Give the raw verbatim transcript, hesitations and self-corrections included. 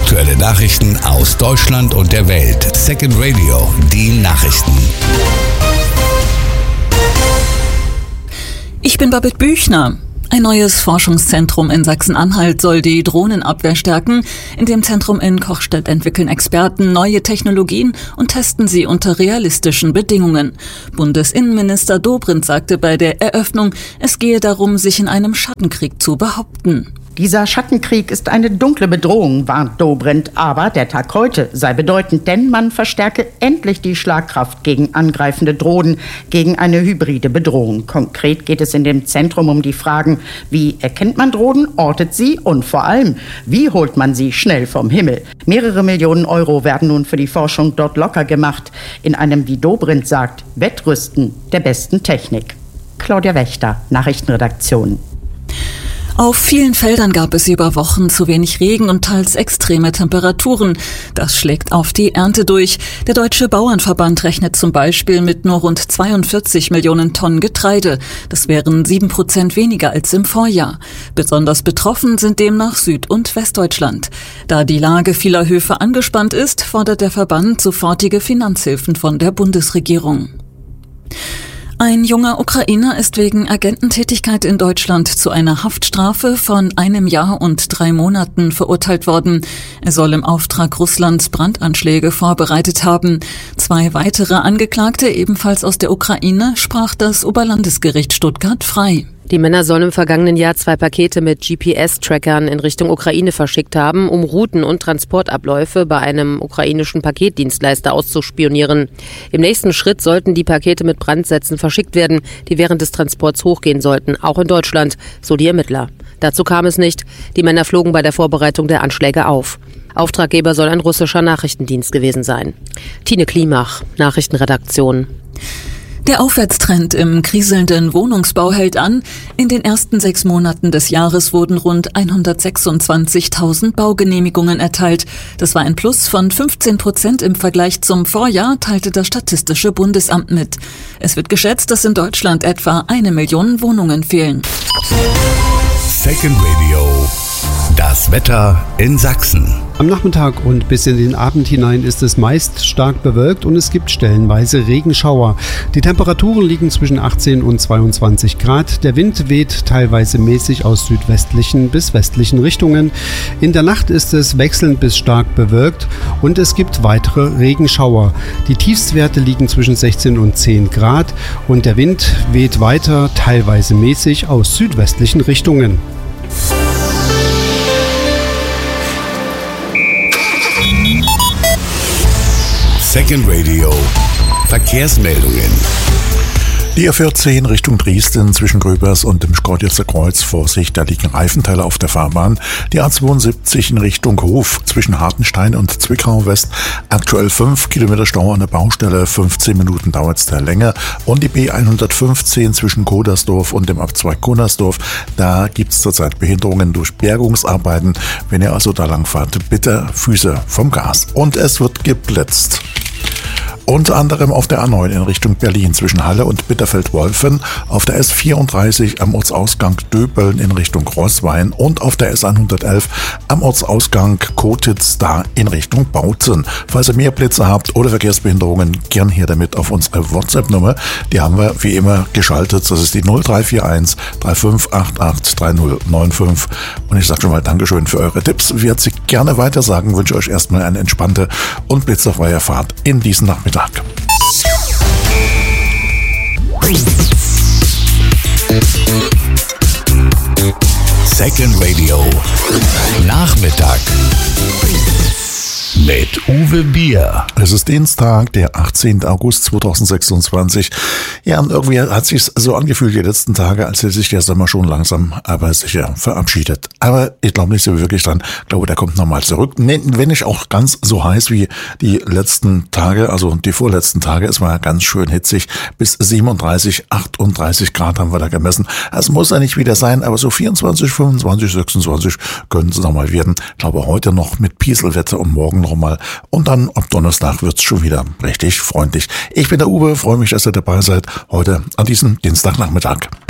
Aktuelle Nachrichten aus Deutschland und der Welt. Second Radio, die Nachrichten. Ich bin Babette Büchner. Ein neues Forschungszentrum in Sachsen-Anhalt soll die Drohnenabwehr stärken. In dem Zentrum in Kochstedt entwickeln Experten neue Technologien und testen sie unter realistischen Bedingungen. Bundesinnenminister Dobrindt sagte bei der Eröffnung, es gehe darum, sich in einem Schattenkrieg zu behaupten. Dieser Schattenkrieg ist eine dunkle Bedrohung, warnt Dobrindt. Aber der Tag heute sei bedeutend, denn man verstärke endlich die Schlagkraft gegen angreifende Drohnen, gegen eine hybride Bedrohung. Konkret geht es in dem Zentrum um die Fragen, wie erkennt man Drohnen, ortet sie und vor allem, wie holt man sie schnell vom Himmel. Mehrere Millionen Euro werden nun für die Forschung dort locker gemacht, in einem, wie Dobrindt sagt, Wettrüsten der besten Technik. Claudia Wächter, Nachrichtenredaktion. Auf vielen Feldern gab es über Wochen zu wenig Regen und teils extreme Temperaturen. Das schlägt auf die Ernte durch. Der Deutsche Bauernverband rechnet zum Beispiel mit nur rund zweiundvierzig Millionen Tonnen Getreide. Das wären sieben Prozent weniger als im Vorjahr. Besonders betroffen sind demnach Süd- und Westdeutschland. Da die Lage vieler Höfe angespannt ist, fordert der Verband sofortige Finanzhilfen von der Bundesregierung. Ein junger Ukrainer ist wegen Agententätigkeit in Deutschland zu einer Haftstrafe von einem Jahr und drei Monaten verurteilt worden. Er soll im Auftrag Russlands Brandanschläge vorbereitet haben. Zwei weitere Angeklagte, ebenfalls aus der Ukraine, sprach das Oberlandesgericht Stuttgart frei. Die Männer sollen im vergangenen Jahr zwei Pakete mit G P S-Trackern in Richtung Ukraine verschickt haben, um Routen und Transportabläufe bei einem ukrainischen Paketdienstleister auszuspionieren. Im nächsten Schritt sollten die Pakete mit Brandsätzen verschickt werden, die während des Transports hochgehen sollten, auch in Deutschland, so die Ermittler. Dazu kam es nicht. Die Männer flogen bei der Vorbereitung der Anschläge auf. Auftraggeber soll ein russischer Nachrichtendienst gewesen sein. Tine Klimach, Nachrichtenredaktion. Der Aufwärtstrend im kriselnden Wohnungsbau hält an. In den ersten sechs Monaten des Jahres wurden rund hundertsechsundzwanzigtausend Baugenehmigungen erteilt. Das war ein Plus von fünfzehn Prozent im Vergleich zum Vorjahr, teilte das Statistische Bundesamt mit. Es wird geschätzt, dass in Deutschland etwa eine Million Wohnungen fehlen. Second Radio. Das Wetter in Sachsen. Am Nachmittag und bis in den Abend hinein ist es meist stark bewölkt und es gibt stellenweise Regenschauer. Die Temperaturen liegen zwischen achtzehn und zweiundzwanzig Grad. Der Wind weht teilweise mäßig aus südwestlichen bis westlichen Richtungen. In der Nacht ist es wechselnd bis stark bewölkt und es gibt weitere Regenschauer. Die Tiefstwerte liegen zwischen sechzehn und zehn Grad und der Wind weht weiter teilweise mäßig aus südwestlichen Richtungen. Second Radio. Verkehrsmeldungen. Die A vierzehn Richtung Dresden zwischen Gröbers und dem Schkeuditzer Kreuz. Vorsicht, da liegen Reifenteile auf der Fahrbahn. Die A zweiundsiebzig in Richtung Hof zwischen Hartenstein und Zwickau West. Aktuell fünf Kilometer Stau an der Baustelle, fünfzehn Minuten dauert es da länger. Und die B hundertfünfzehn zwischen Kodersdorf und dem Abzweig Gunnersdorf. Da gibt es zurzeit Behinderungen durch Bergungsarbeiten. Wenn ihr also da lang fahrt, bitte Füße vom Gas. Und es wird geblitzt. Unter anderem auf der A neun in Richtung Berlin zwischen Halle und Bitterfeld-Wolfen, auf der S vierunddreißig am Ortsausgang Döbeln in Richtung Roswein und auf der S hundertelf am Ortsausgang Kotitz da in Richtung Bautzen. Falls ihr mehr Blitze habt oder Verkehrsbehinderungen, gern hier damit auf unsere WhatsApp-Nummer. Die haben wir wie immer geschaltet. Das ist die null drei vier eins drei fünf acht acht drei null neun fünf. Und ich sage schon mal Dankeschön für eure Tipps. Werde sie gerne weitersagen. Wünsche euch erstmal eine entspannte und blitzerfreie Fahrt in diesen Nachmittag. Second Radio. Nachmittag. Mit Uwe Bier. Es ist Dienstag, der achtzehnten August zweitausendsechsundzwanzig. Ja, und irgendwie hat es sich so angefühlt die letzten Tage, als hätte sich der Sommer schon langsam, aber sicher verabschiedet. Aber ich glaube nicht so wirklich dran. Ich glaube, der kommt nochmal zurück. Wenn nicht auch ganz so heiß wie die letzten Tage, also die vorletzten Tage. Es war ganz schön hitzig. Bis siebenunddreißig, achtunddreißig Grad haben wir da gemessen. Es muss ja nicht wieder sein, aber so vierundzwanzig, fünfundzwanzig, sechsundzwanzig können es nochmal werden. Ich glaube, heute noch mit Pieselwetter und morgen nochmal. Und dann ab Donnerstag wird's schon wieder richtig freundlich. Ich bin der Uwe, freue mich, dass ihr dabei seid heute an diesem Dienstagnachmittag.